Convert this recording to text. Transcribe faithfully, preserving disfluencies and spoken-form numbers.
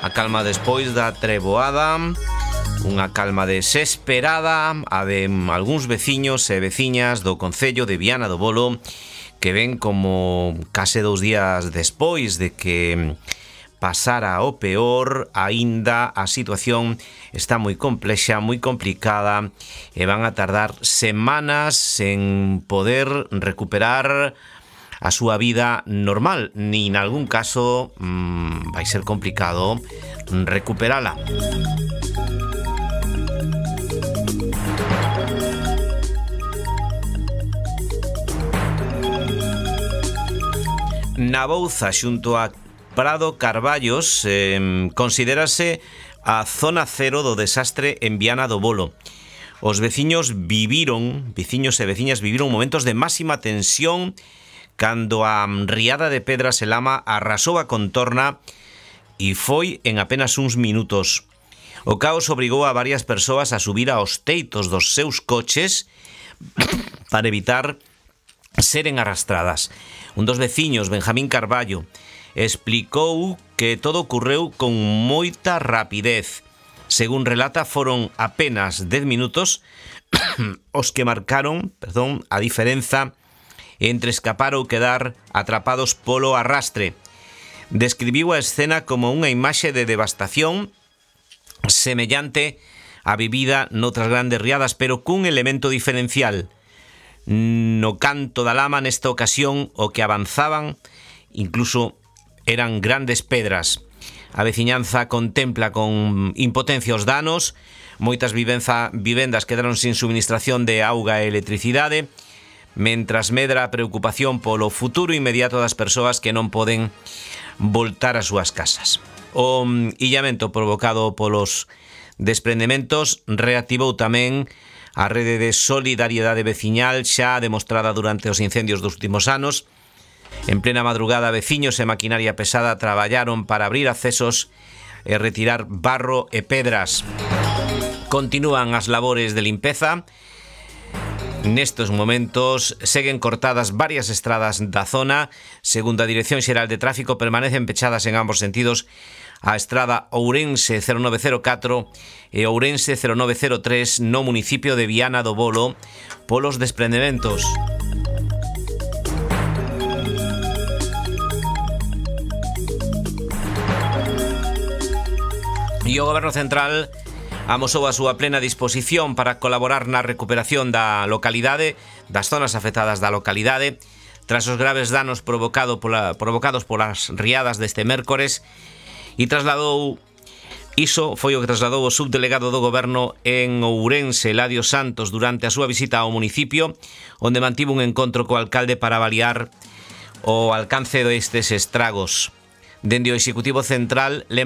A calma despois da treboada, unha calma desesperada, a de algúns veciños e veciñas do concello de Viana do Bolo, que ven como case dous días despois de que pasara o peor, aínda a situación está moi complexa, moi complicada, e van a tardar semanas en poder recuperar a súa vida normal. Ni en algún caso mmm, vai ser complicado recuperala. Na Bouza, xunto a Prado Carballos, eh, considérase a zona cero do desastre en Viana do Bolo. Os veciños viviron, veciños e veciñas viviron momentos de máxima tensión cando a riada de pedras e lama arrasou a contorna e foi en apenas uns minutos. O caos obrigou a varias persoas a subir aos teitos dos seus coches para evitar seren arrastradas. Un dos veciños, Benjamín Carballo, explicou que todo ocorreu con moita rapidez. Según relata, foron apenas dez minutos os que marcaron, perdón, a diferenza entre escapar ou quedar atrapados polo arrastre. Describiu a escena como unha imaxe de devastación semellante á vivida noutras grandes riadas, pero cun elemento diferencial. No canto da lama, nesta ocasión, o que avanzaban incluso eran grandes pedras. A veciñanza contempla con impotencia os danos. Moitas vivenza, vivendas quedaron sin suministración de auga e electricidade, mentras medra a preocupación polo futuro inmediato das persoas que non poden voltar ás súas casas. O illamento provocado polos desprendementos reactivou tamén a rede de solidariedade veciñal xa demostrada durante os incendios dos últimos anos. En plena madrugada, veciños e maquinaria pesada traballaron para abrir accesos e retirar barro e pedras. Continúan as labores de limpeza. Nestes momentos seguen cortadas varias estradas da zona. Segundo a Dirección Xeral de Tráfico, permanecen pechadas en ambos sentidos a estrada Ourense cero nove cero catro e Ourense cero nove cero tres no municipio de Viana do Bolo polos desprendementos. E o Goberno Central amosou a súa plena disposición para colaborar na recuperación da localidade, das zonas afectadas da localidade, tras os graves danos provocado pola, provocados polas riadas deste mércores, e trasladou, iso foi o que trasladou o subdelegado do Goberno en Ourense, Eladio Santos, durante a súa visita ao municipio, onde mantivo un encontro co alcalde para avaliar o alcance destes estragos. Dende o Executivo Central